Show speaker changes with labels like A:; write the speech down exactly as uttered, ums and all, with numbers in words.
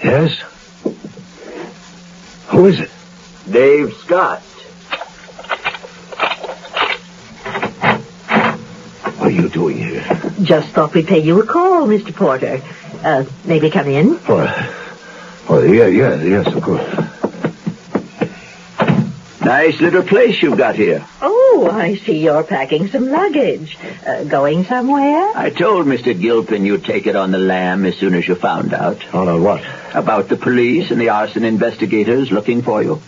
A: Yes? Who is it?
B: Dave Scott.
A: What are you doing here?
C: Just thought we'd pay you a call, Mister Porter. Uh, maybe come in?
A: Oh, oh yeah, yeah, yes, of course.
B: Nice little place you've got here.
C: Oh, I see you're packing some luggage. Uh, going somewhere?
B: I told Mister Gilpin you'd take it on the lam as soon as you found out.
A: On on what?
B: About the police and the arson investigators looking for you.